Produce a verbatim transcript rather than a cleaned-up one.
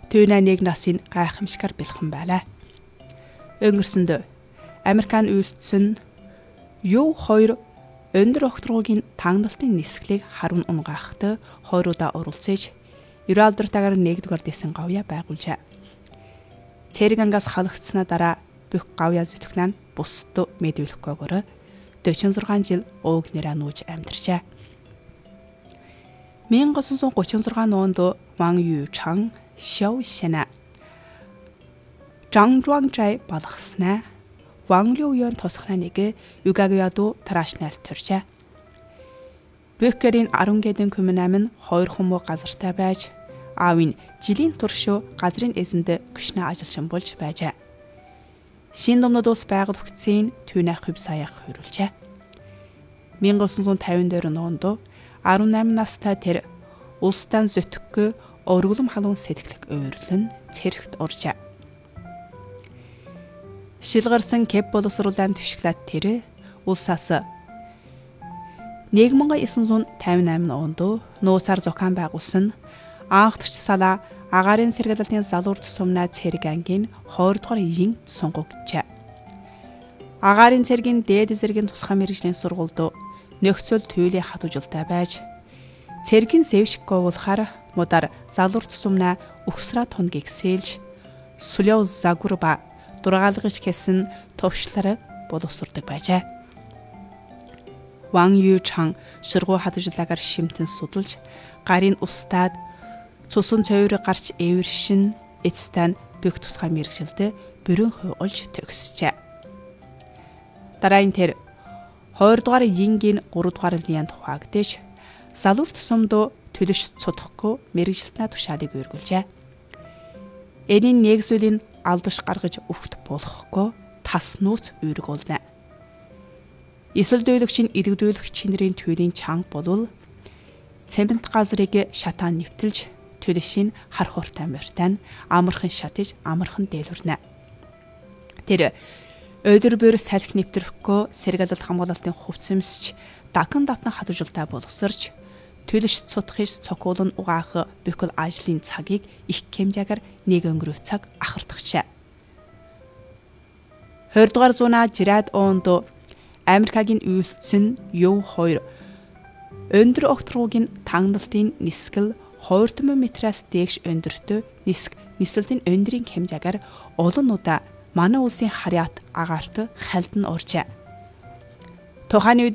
Түүний нэг насын гайхамшигар бэлхэн байлаа. Өнгөрсөнд Америкийн үйлдсэн юу хоёр өндөр огтруугийн тагналтын нисгэлийг харун унгаахад хоёруудаа оролцож ерөө алдртайгаар нэгдүгээр дэсэн гавья байгуулжээ. Цэрэг ангаас халагдсанаа дараа бүх гавья зүтгэн нь бусд мэдүүлэхгүйгээр дөрвөн зургаан жил ууг нэраа нүүж амьдарчээ. 천구 삼십육 онд Ван Юйчан, Шяо Шана, Зhang Zhuangzhai балгаснаа Ван Лююн тусгана нэг Югагяду тараашнаал төржээ. Бөхкэрийн арван гэдэн коммунам нь хоёр хүмүү газартай байж аавын жилийн туршөө газрын эзэнд гүшнэ ажилчин болж байжээ. Шин домнод ус байгал өгцийн түүний хөв саяг хөрүүлжээ. 천구 cinquanta онд арван намын настай тэр улстай зөтгөхгүй өргөлөм халуун сэтгэлэг ойрлон цэрэгт оржээ. Шилгарсан Кэп боловсруулан түшиглээд тэр улсаас 천구 cinquanta-tám онд нууцаар зохион байгуулсан анхдагч салаа агаарын сэргэлтийн залуурт сумнаа цэрэг ангийн хоёр дахь ин сонгогджээ. Агаарын цэргийн дээд зэргийн тусгай мэргэжлийн сургуульд нөхцөл туйлын хатуужилтай байж цэргийн зэвшиг говуулахаар мудар залуурт сумнаа өгсраа тунгийг сэлж Сүлэв Загурба дургаалгаж гэсэн төвшлэр боловсрдог байжээ. Ван Юйчан шургуу хатуужилаагаар шимтэн судалж гарын устдаад цусан цойроо гарч эвэршин эцтэн бүх тусгай мэргэжилд бүрэн хуульж төгсжээ. Дараагийн тэр хоёр дугаар ингийн гурав дугаар лианд хуваагдаж залуурт сумд төлөш цудахгүй мэргэжилтнаа тушаалыг өргүүлжээ. Энийн нэг зүйлийг алдаж гаргаж өвхт болохгүй тас нууц үүргүүлнэ. Эсвэл дөөлөгчийн иргэдүүлэх чинрийн туйлын чанга болвол цемент газрыг шатаан нэвтэлж төлөшийн хар хууртай морьтой амархан шатаж амархан дээлвэрнэ. Тэр өдөр бүр салхи нэвтрэхгүй сэргэлэлт хамгаалалтын хувцс өмсч даган давтан хатуужилтай боловсрч төлөш цутхиж цокуулн угаах бүхэл ажлын цагийг их хэмжээгээр нэг өнгөрөв цаг ахардагчаа. хоёр дугаар зуунаа жирад онд Америкийн үйлдсэн юу хоёр өндөр огтруугийн тагналтын нисгэл хоёр метраас дээш өндөртөө нисг нисэлтийн өндрийн хэмжээгээр олон удаа манай улсын харьяат агаарт халдан оржээ. Тухайн үед